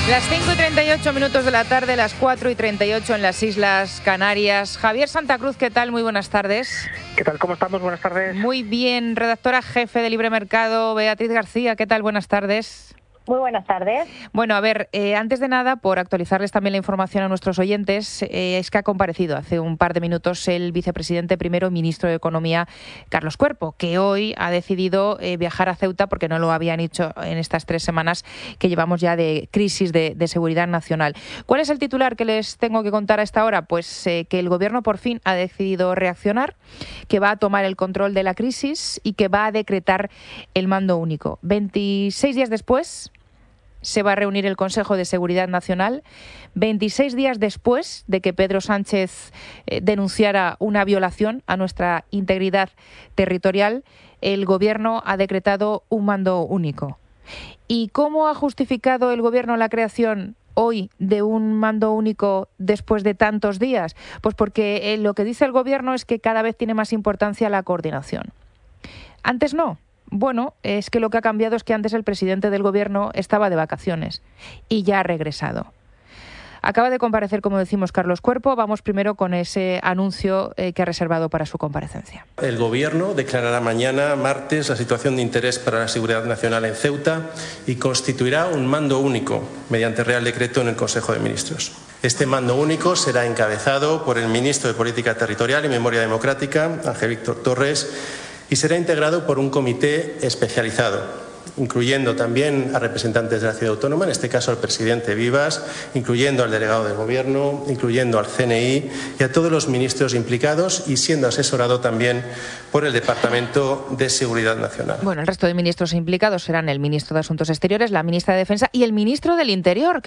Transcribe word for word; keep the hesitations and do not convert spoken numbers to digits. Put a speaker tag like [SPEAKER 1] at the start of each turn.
[SPEAKER 1] Las cinco y treinta y ocho minutos de la tarde, las cuatro y treinta y ocho en las Islas Canarias. Javier Santa Cruz, ¿qué tal? Muy buenas tardes.
[SPEAKER 2] ¿Qué tal? ¿Cómo estamos? Buenas tardes.
[SPEAKER 1] Muy bien. Redactora jefe de Libre Mercado, Beatriz García, ¿qué tal? Buenas tardes.
[SPEAKER 3] Muy buenas tardes.
[SPEAKER 1] Bueno, a ver, eh, antes de nada, por actualizarles también la información a nuestros oyentes, eh, es que ha comparecido hace un par de minutos el vicepresidente primero ministro de Economía, Carlos Cuerpo, que hoy ha decidido eh, viajar a Ceuta porque no lo habían hecho en estas tres semanas que llevamos ya de crisis de, de seguridad nacional. ¿Cuál es el titular que les tengo que contar a esta hora? Pues eh, que el Gobierno por fin ha decidido reaccionar, que va a tomar el control de la crisis y que va a decretar el mando único. veintiséis días después se va a reunir el Consejo de Seguridad Nacional, veintiséis días después de que Pedro Sánchez eh, denunciara una violación a nuestra integridad territorial. El Gobierno ha decretado un mando único. ¿Y cómo ha justificado el Gobierno la creación hoy de un mando único después de tantos días? Pues porque eh, lo que dice el Gobierno es que cada vez tiene más importancia la coordinación. Antes no. Bueno, es que lo que ha cambiado es que antes el presidente del Gobierno estaba de vacaciones y ya ha regresado. Acaba de comparecer, como decimos, Carlos Cuerpo. Vamos primero con ese anuncio eh, que ha reservado para su comparecencia.
[SPEAKER 4] El Gobierno declarará mañana, martes, la situación de interés para la seguridad nacional en Ceuta y constituirá un mando único mediante Real Decreto en el Consejo de Ministros. Este mando único será encabezado por el ministro de Política Territorial y Memoria Democrática, Ángel Víctor Torres, y será integrado por un comité especializado, incluyendo también a representantes de la ciudad autónoma, en este caso al presidente Vivas, incluyendo al delegado del Gobierno, incluyendo al C N I y a todos los ministros implicados, y siendo asesorado también por el Departamento de Seguridad Nacional.
[SPEAKER 1] Bueno, el resto de ministros implicados serán el ministro de Asuntos Exteriores, la ministra de Defensa y el ministro del Interior, que